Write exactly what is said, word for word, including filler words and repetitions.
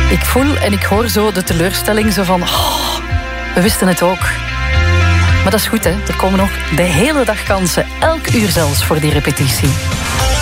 Ik voel en ik hoor zo de teleurstelling zo van... Oh, we wisten het ook. Maar dat is goed, hè. Er komen nog de hele dag kansen. Elk uur zelfs voor die repetitie.